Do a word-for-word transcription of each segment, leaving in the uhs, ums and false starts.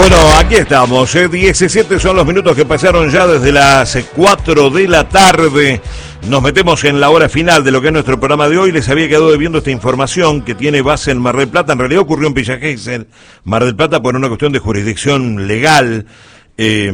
Bueno, aquí estamos, eh, diecisiete son los minutos que pasaron ya desde las cuatro de la tarde. Nos metemos en la hora final de lo que es nuestro programa de hoy. Les había quedado debiendo esta información que tiene base en Mar del Plata. En realidad ocurrió en Villa Gesell, Mar del Plata, por una cuestión de jurisdicción legal. Eh,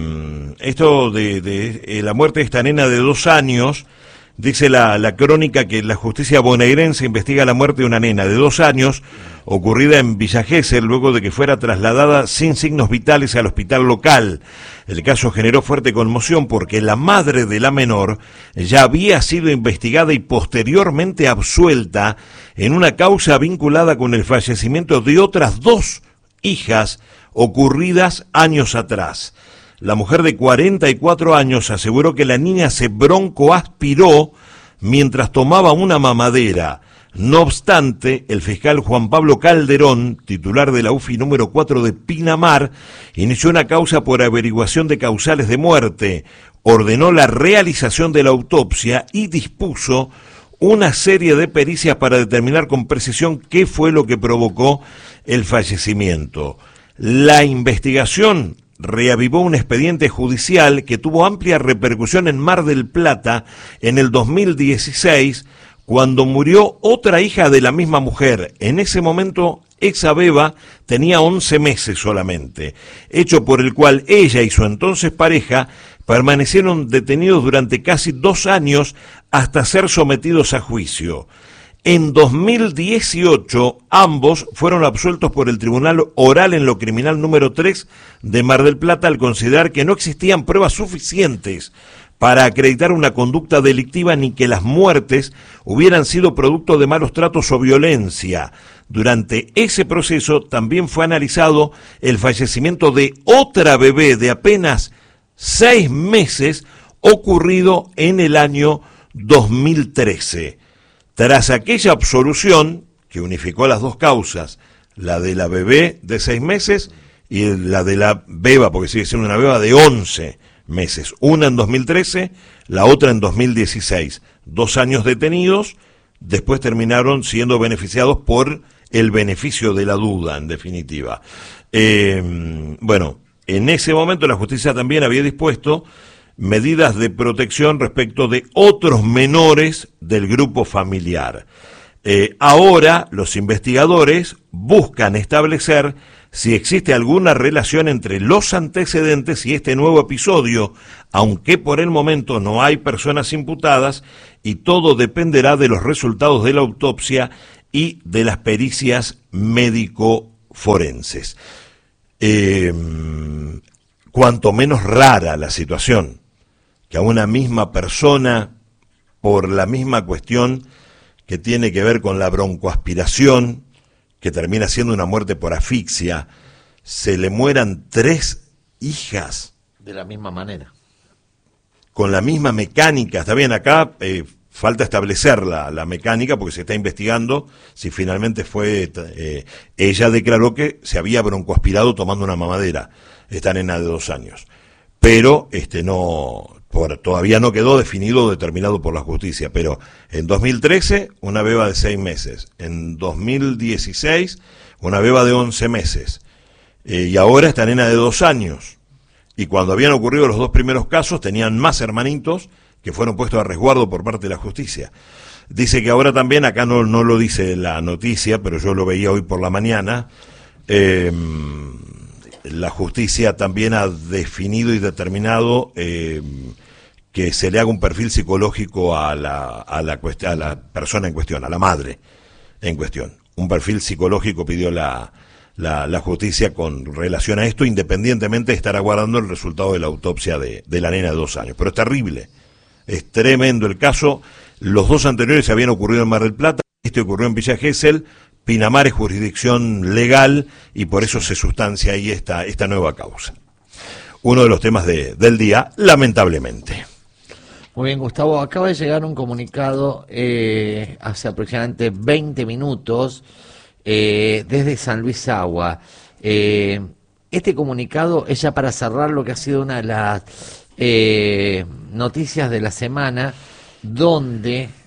esto de, de eh, la muerte de esta nena de dos años, dice la, la crónica que la justicia bonaerense investiga la muerte de una nena de dos años ocurrida en Villa Gesell luego de que fuera trasladada sin signos vitales al hospital local. El caso generó fuerte conmoción porque la madre de la menor ya había sido investigada y posteriormente absuelta en una causa vinculada con el fallecimiento de otras dos hijas ocurridas años atrás. La mujer de cuarenta y cuatro años aseguró que la niña se broncoaspiró mientras tomaba una mamadera. No obstante, el fiscal Juan Pablo Calderón, titular de la U F I número cuatro de Pinamar, inició una causa por averiguación de causales de muerte, ordenó la realización de la autopsia y dispuso una serie de pericias para determinar con precisión qué fue lo que provocó el fallecimiento. La investigación reavivó un expediente judicial que tuvo amplia repercusión en Mar del Plata en el dos mil dieciséis, cuando murió otra hija de la misma mujer. En ese momento, esa beba tenía once meses solamente, hecho por el cual ella y su entonces pareja permanecieron detenidos durante casi dos años hasta ser sometidos a juicio. En dos mil dieciocho, ambos fueron absueltos por el Tribunal Oral en lo Criminal número tres de Mar del Plata al considerar que no existían pruebas suficientes para acreditar una conducta delictiva ni que las muertes hubieran sido producto de malos tratos o violencia. Durante ese proceso también fue analizado el fallecimiento de otra bebé de apenas seis meses ocurrido en el año dos mil trece. Tras aquella absolución, que unificó las dos causas, la de la bebé de seis meses y la de la beba, porque sigue siendo una beba de once meses, una en dos mil trece, la otra en dos mil dieciséis, dos años detenidos, después terminaron siendo beneficiados por el beneficio de la duda, en definitiva. Eh, bueno, en ese momento la justicia también había dispuesto medidas de protección respecto de otros menores del grupo familiar. Eh, ahora los investigadores buscan establecer si existe alguna relación entre los antecedentes y este nuevo episodio, aunque por el momento no hay personas imputadas y todo dependerá de los resultados de la autopsia y de las pericias médico-forenses. Eh, cuanto menos rara la situación, que a una misma persona, por la misma cuestión que tiene que ver con la broncoaspiración, que termina siendo una muerte por asfixia, se le mueran tres hijas. De la misma manera. Con la misma mecánica. Está bien, acá eh, falta establecer la, la mecánica porque se está investigando si finalmente fue... Eh, ella declaró que se había broncoaspirado tomando una mamadera, esta nena de dos años. Pero este no... Por, todavía no quedó definido o determinado por la justicia, pero en dos mil trece una beba de seis meses, en dos mil dieciséis una beba de once meses, eh, y ahora esta nena de dos años, y cuando habían ocurrido los dos primeros casos tenían más hermanitos que fueron puestos a resguardo por parte de la justicia. Dice que ahora también, acá no, no lo dice la noticia, pero yo lo veía hoy por la mañana, eh, la justicia también ha definido y determinado eh, que se le haga un perfil psicológico a la, a, la cuest- a la persona en cuestión, a la madre en cuestión. Un perfil psicológico pidió la, la, la justicia con relación a esto, independientemente de estar aguardando el resultado de la autopsia de, de la nena de dos años. Pero es terrible, es tremendo el caso. Los dos anteriores habían ocurrido en Mar del Plata, este ocurrió en Villa Gesell. Pinamar es jurisdicción legal y por eso se sustancia ahí esta, esta nueva causa. Uno de los temas de, del día, lamentablemente. Muy bien, Gustavo, acaba de llegar un comunicado eh, hace aproximadamente veinte minutos eh, desde San Luis Agua. Eh, este comunicado es ya para cerrar lo que ha sido una de las eh, noticias de la semana, donde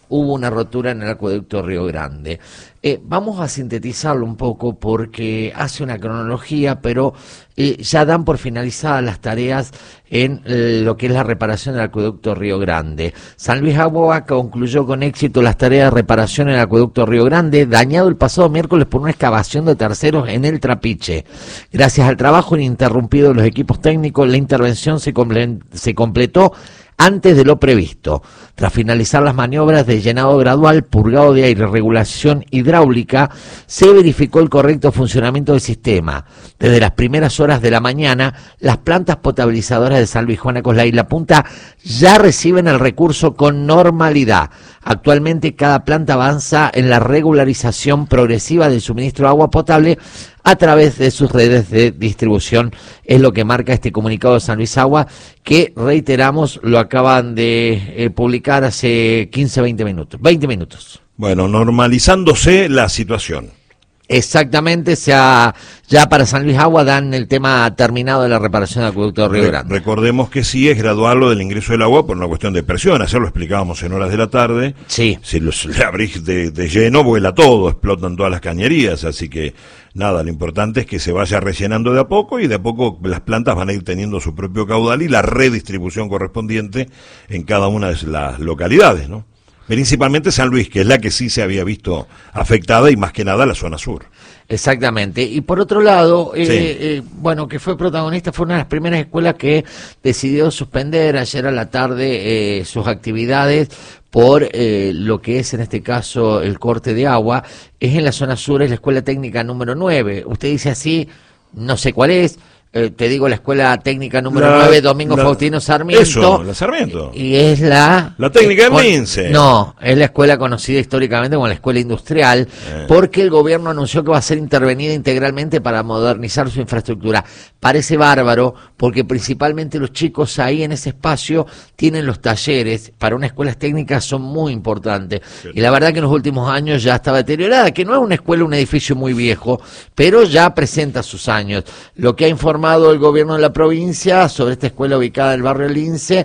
hubo una rotura en el acueducto Río Grande. Eh, vamos a sintetizarlo un poco porque hace una cronología, pero eh, ya dan por finalizadas las tareas en eh, lo que es la reparación del acueducto Río Grande. San Luis Agua concluyó con éxito las tareas de reparación en el acueducto Río Grande, dañado el pasado miércoles por una excavación de terceros en el Trapiche. Gracias al trabajo ininterrumpido de los equipos técnicos, la intervención se, comple- se completó antes de lo previsto. Tras finalizar las maniobras de llenado gradual, purgado de aire, regulación hidráulica, se verificó el correcto funcionamiento del sistema. Desde las primeras horas de la mañana, las plantas potabilizadoras de San Luis, Juana Coslay y La Punta ya reciben el recurso con normalidad. Actualmente cada planta avanza en la regularización progresiva del suministro de agua potable a través de sus redes de distribución, es lo que marca este comunicado de San Luis Agua, que reiteramos, lo acaban de eh, publicar hace quince, veinte minutos. veinte minutos. Bueno, normalizándose la situación. Exactamente, sea, ya para San Luis Agua dan el tema terminado de la reparación del acueducto de Río Re- Grande. Recordemos que sí es gradual lo del ingreso del agua por una cuestión de presión, ayer lo explicábamos en horas de la tarde. Sí. Si los, le abrís de, de lleno, vuela todo, explotan todas las cañerías, así que nada, lo importante es que se vaya rellenando de a poco y de a poco las plantas van a ir teniendo su propio caudal y la redistribución correspondiente en cada una de las localidades, ¿no? Principalmente San Luis, que es la que sí se había visto afectada y más que nada la zona sur. Exactamente. Y por otro lado, eh, Sí. eh, bueno, que fue protagonista, fue una de las primeras escuelas que decidió suspender ayer a la tarde eh, sus actividades por eh, lo que es en este caso el corte de agua. Es en la zona sur, es la escuela técnica número nueve. Usted dice así, no sé cuál es. Eh, te digo la escuela técnica número La- nueve, Domingo la- Faustino Sarmiento. Eso, la Sarmiento. Y es la... La técnica del con- Lince. No, es la escuela conocida históricamente como la escuela industrial, Eh. porque el gobierno anunció que va a ser intervenida integralmente para modernizar su infraestructura. Parece bárbaro, porque principalmente los chicos ahí en ese espacio tienen los talleres, para unas escuelas técnicas son muy importantes. Sí. Y la verdad que en los últimos años ya estaba deteriorada, que no es una escuela, un edificio muy viejo, pero ya presenta sus años. Lo que ha informado el gobierno de la provincia sobre esta escuela ubicada en el barrio Lince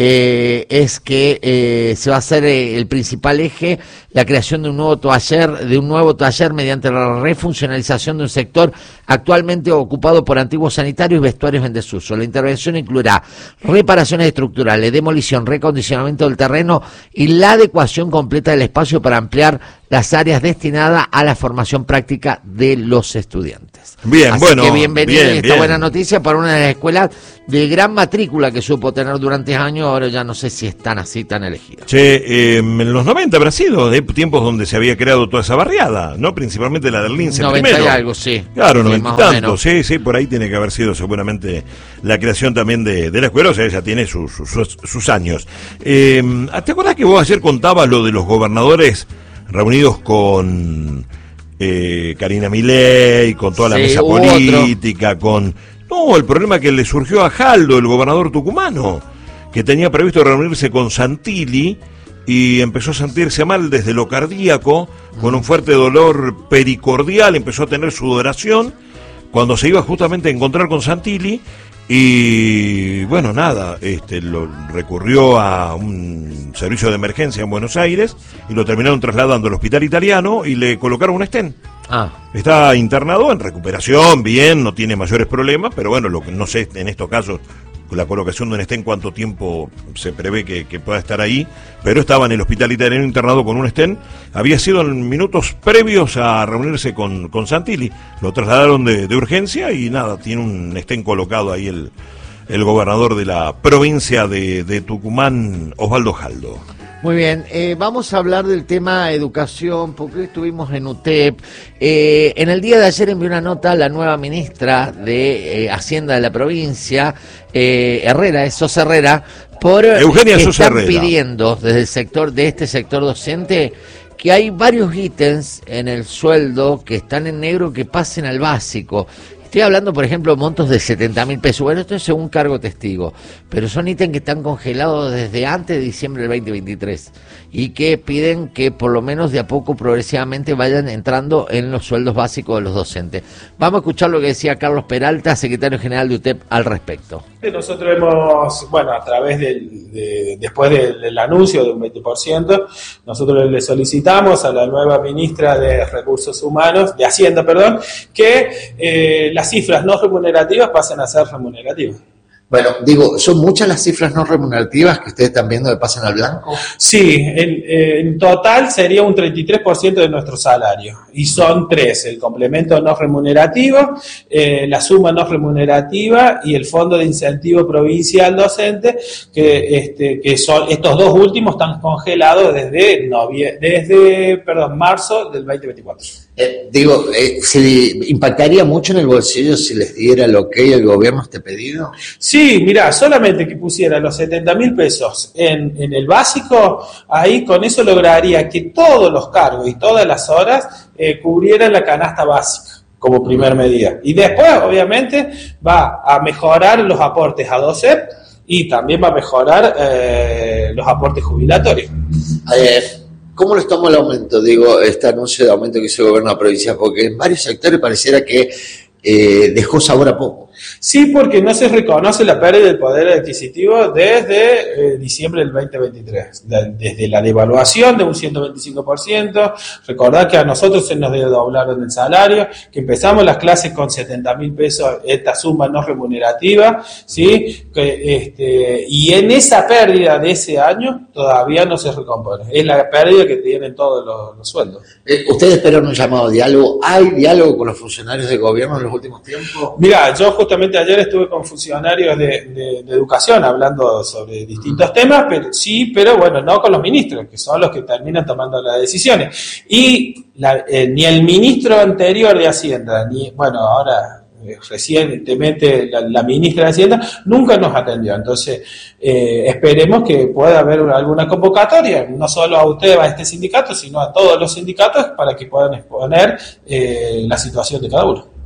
eh, es que eh, se va a hacer eh, el principal eje, la creación de un nuevo taller, de un nuevo taller mediante la refuncionalización de un sector actualmente ocupado por antiguos sanitarios y vestuarios en desuso. La intervención incluirá reparaciones estructurales, demolición, recondicionamiento del terreno y la adecuación completa del espacio para ampliar las áreas destinadas a la formación práctica de los estudiantes. Bien, Así bueno, que bienvenida bien, esta bien. buena noticia para una de las escuelas de gran matrícula que supo tener durante años, ahora ya no sé si están así tan elegidas. Che, eh, en los noventa habrá sido, de tiempos donde se había creado toda esa barriada, ¿no? Principalmente la del Lince noventa primero. y algo, sí. Claro, Sí, noventa más y o tanto, menos. sí, sí, por ahí tiene que haber sido seguramente la creación también de, de la escuela, o sea, ella tiene sus, sus, sus años. Eh, ¿Te acordás que vos ayer contabas lo de los gobernadores reunidos con eh, Karina Milei, con toda la Sí, mesa hubo política, con... No, el problema que le surgió a Jaldo, el gobernador tucumano, que tenía previsto reunirse con Santilli y empezó a sentirse mal desde lo cardíaco, con un fuerte dolor pericordial, empezó a tener sudoración, cuando se iba justamente a encontrar con Santilli, y bueno, nada, este lo recurrió a un servicio de emergencia en Buenos Aires y lo terminaron trasladando al hospital italiano y le colocaron un stent. Ah, Está internado en recuperación, bien, no tiene mayores problemas, pero bueno, lo que no sé en estos casos, la colocación de un stent, cuánto tiempo se prevé que, que pueda estar ahí, pero estaba en el hospital italiano internado con un stent, había sido en minutos previos a reunirse con, con Santilli, lo trasladaron de, de urgencia y nada, tiene un stent colocado ahí el, el gobernador de la provincia de, de Tucumán, Osvaldo Jaldo. muy bien, eh, vamos a hablar del tema educación, porque hoy estuvimos en U T E P. Eh, en el día de ayer envió una nota a la nueva ministra de eh, Hacienda de la provincia, eh, Herrera, es Sosa Herrera, por Eugenia que Sosa están Herrera. pidiendo desde el sector, de este sector docente, que hay varios ítems en el sueldo que están en negro que pasen al básico. Estoy hablando, por ejemplo, de montos de setenta mil pesos. Bueno, esto es según cargo testigo, pero son ítems que están congelados desde antes de diciembre del veinte veintitrés y que piden que por lo menos de a poco progresivamente vayan entrando en los sueldos básicos de los docentes. Vamos a escuchar lo que decía Carlos Peralta, secretario general de U T E P, al respecto. Nosotros hemos, bueno, a través del, de, después del, del anuncio de un veinte por ciento, nosotros le solicitamos a la nueva ministra de Recursos Humanos, de Hacienda, perdón, que eh, las cifras no remunerativas pasen a ser remunerativas. Bueno, digo, ¿son muchas las cifras no remunerativas que ustedes están viendo que pasan al blanco? Sí, en, en total sería un treinta y tres por ciento de nuestro salario. Y son tres, el complemento no remunerativo, eh, la suma no remunerativa y el fondo de incentivo provincial docente, que, este, que son estos dos últimos están congelados desde, novie- desde perdón, marzo del veinte veinticuatro. Eh, digo, eh, ¿se impactaría mucho en el bolsillo si les diera el ok el gobierno a este pedido? Sí, mirá, solamente que pusiera los setenta mil pesos en, en el básico, ahí con eso lograría que todos los cargos y todas las horas eh, cubrieran la canasta básica como primer medida. Y después, obviamente, va a mejorar los aportes a DOCEP y también va a mejorar eh, los aportes jubilatorios. Eh, ¿Cómo les tomó el aumento? Digo, este anuncio de aumento que hizo el gobierno de la provincia, porque en varios sectores pareciera que eh, dejó sabor a poco. Sí, porque no se reconoce la pérdida del poder adquisitivo desde eh, diciembre del veinte veintitrés, de, desde la devaluación de un ciento veinticinco por ciento. Recordad que a nosotros se nos doblaron el salario, que empezamos las clases con setenta mil pesos, esta suma no remunerativa, ¿sí? Que, este, y en esa pérdida de ese año todavía no se recompone. Es la pérdida que tienen todos los, los sueldos. Eh, ¿Ustedes esperan un llamado a diálogo? ¿Hay diálogo con los funcionarios de gobierno en los últimos tiempos? Mira, yo justamente ayer estuve con funcionarios de, de, de educación hablando sobre distintos temas, pero sí, pero bueno, no con los ministros, que son los que terminan tomando las decisiones. Y la, eh, ni el ministro anterior de Hacienda, ni, bueno, ahora eh, recientemente la, la ministra de Hacienda, nunca nos atendió. Entonces, eh, esperemos que pueda haber alguna convocatoria, no solo a usted, a este sindicato, sino a todos los sindicatos, para que puedan exponer eh, la situación de cada uno.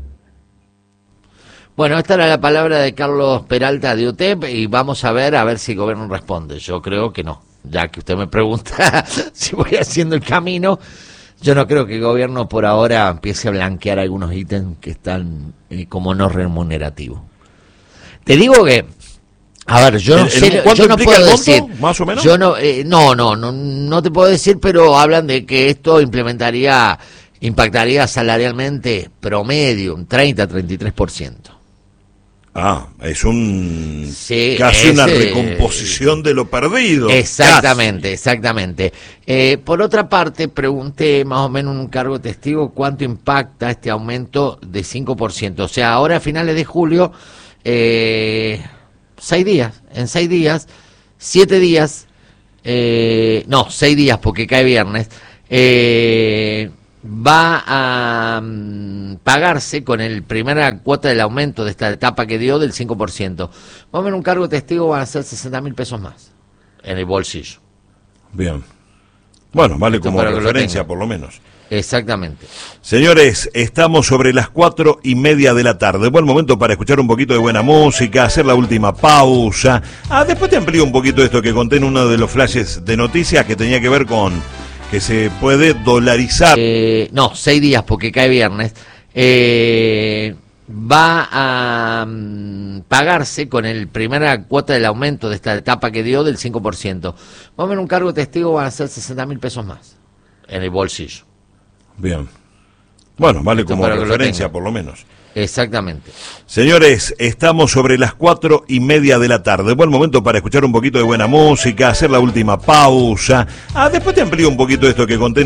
Bueno, esta era la palabra de Carlos Peralta de U T E P y vamos a ver a ver si el gobierno responde. Yo creo que no, ya que usted me pregunta si voy haciendo el camino, yo no creo que el gobierno por ahora empiece a blanquear algunos ítems que están eh, como no remunerativos. Te digo que, a ver, yo no sé, yo no puedo decir, más o menos. Yo no, eh, no, no, no, no te puedo decir, pero hablan de que esto implementaría, impactaría salarialmente promedio un treinta a treinta y tres por ciento. Ah, es un sí, casi ese, una recomposición de lo perdido. Exactamente, casi. exactamente. Eh, por otra parte, pregunté más o menos en un cargo testigo cuánto impacta este aumento de cinco por ciento. O sea, ahora a finales de julio, eh, seis días, en seis días, siete días, eh, no, seis días porque cae viernes, eh, va a um, pagarse con el primera cuota del aumento de esta etapa que dio del cinco por ciento. Vamos a ver, un cargo testigo van a ser sesenta mil pesos más en el bolsillo. Bien. Bueno, vale Esto como lo referencia por lo menos. Exactamente. Señores, estamos sobre las cuatro y media de la tarde. Buen momento para escuchar un poquito de buena música, hacer la última pausa. Ah, después te amplío un poquito esto que conté en uno de los flashes de noticias que tenía que ver con que se puede dolarizar. Eh, no, seis días porque cae viernes. Eh, va a um, pagarse con el primera cuota del aumento de esta etapa que dio del cinco por ciento. Vamos a ver, un cargo testigo van a ser sesenta mil pesos más en el bolsillo. Bien. Bueno, vale Esto como para que lo referencia tenga. por lo menos. Exactamente. Señores, estamos sobre las cuatro y media de la tarde. Buen momento para escuchar un poquito de buena música, hacer la última pausa. Ah, después te amplío un poquito esto que conté.